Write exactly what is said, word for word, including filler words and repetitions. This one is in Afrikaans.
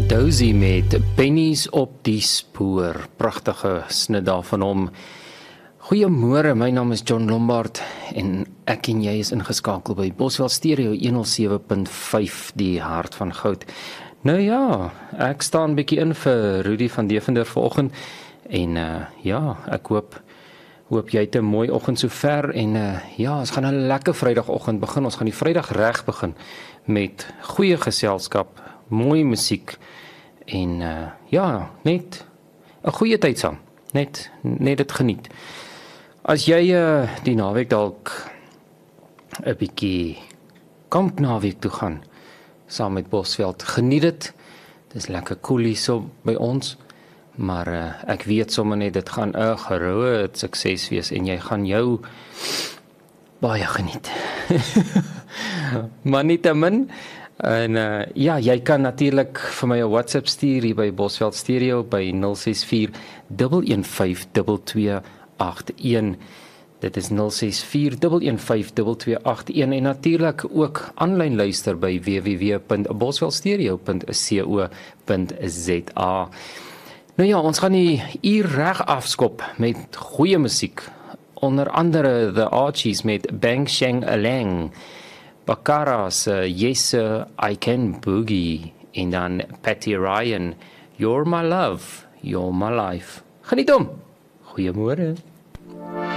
Dozy met Pennies op die spoor. Pragtige snit daar van hom. Goeiemôre, my naam is John Lombard en ek en jy is ingeskakel by Boswel Stereo honderd sewe punt vyf, die hart van goud. Nou ja, ek staan bietjie in vir Rudy van Devender vanoggend en uh, ja, ek hoop hoop jy het 'n mooi oggend sover en uh, ja, ons gaan 'n lekker Vrydagoggend begin. Ons gaan die Vrydag reg begin met goeie geselskap, mooi musiek en uh, ja, net 'n goeie tyd saam. Net net dit geniet. As jy uh, die naweek dalk 'n bietjie kampnaweek toe gaan saam met Bosveld, geniet dit. Dis lekker koel hier so by ons. Maar uh, ek weet sommer net dit gaan 'n groot sukses wees en jy gaan jou baie geniet. Maar nie te min. En uh, ja, jy kan natuurlik vir my 'n WhatsApp stuur hier by Bosveld Stereo by nul ses vier, een een vyf, twee twee agt een. Dit is nul ses vier, een een vyf, twee twee agt een en natuurlik ook aanlyn luister by w w w punt bosvelstereo punt co punt za. Nou ja, ons gaan die uur reg afskop met goeie musiek. Onder andere The Archies met Bang Shang Alang, Bakara se Yes Sir, I Can Boogie en dan Patty Ryan, You're My Love, You're My Life. Geniet hom. Goeiemôre.